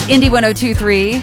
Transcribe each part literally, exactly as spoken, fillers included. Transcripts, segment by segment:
Indy one oh two point three.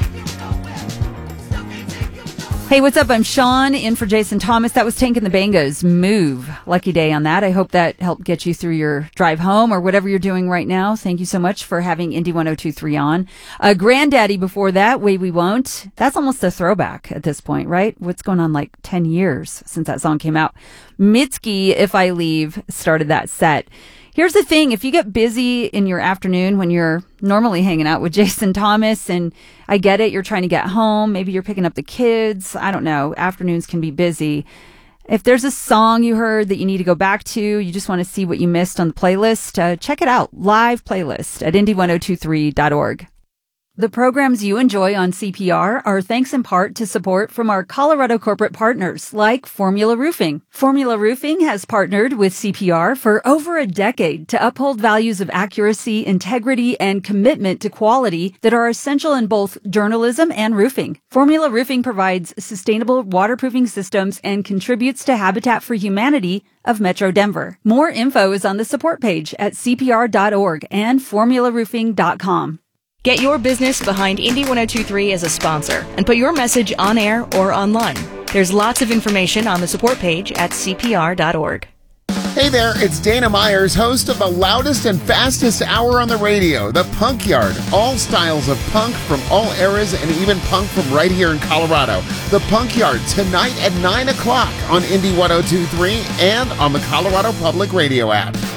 Hey, what's up? I'm Sean, in for Jason Thomas. That was Tank and the Bangos. Move. Lucky day on that. I hope that helped get you through your drive home or whatever you're doing right now. Thank you so much for having Indy one oh two point three on. Uh, Granddaddy before that, Way We Won't. That's almost a throwback at this point, right? What's going on, like ten years since that song came out. Mitski, If I Leave, started that set. Here's the thing. If you get busy in your afternoon when you're normally hanging out with Jason Thomas, and I get it, you're trying to get home, maybe you're picking up the kids, I don't know, afternoons can be busy. If there's a song you heard that you need to go back to, you just want to see what you missed on the playlist, uh, check it out, live playlist at indy one oh two three dot org. The programs you enjoy on C P R are thanks in part to support from our Colorado corporate partners like Formula Roofing. Formula Roofing has partnered with C P R for over a decade to uphold values of accuracy, integrity, and commitment to quality that are essential in both journalism and roofing. Formula Roofing provides sustainable waterproofing systems and contributes to Habitat for Humanity of Metro Denver. More info is on the support page at c p r dot org and formula roofing dot com. Get your business behind Indy one oh two point three as a sponsor and put your message on air or online. There's lots of information on the support page at c p r dot org. Hey there, it's Dana Myers, host of the loudest and fastest hour on the radio, The Punk Yard. All styles of punk from all eras and even punk from right here in Colorado. The Punk Yard, tonight at nine o'clock on Indy one oh two point three and on the Colorado Public Radio app.